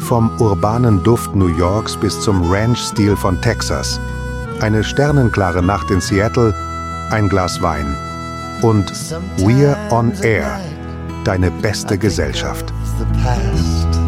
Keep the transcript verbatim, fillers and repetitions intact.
Vom urbanen Duft New Yorks bis zum Ranch-Stil von Texas. Eine sternenklare Nacht in Seattle, ein Glas Wein. Und We're on Air, deine beste Gesellschaft. The past.